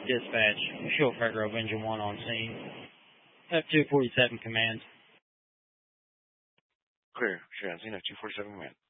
Dispatch, Short Grove Engine 1 on scene. F-247 commands. Clear. Sure, I've seen F-247 command.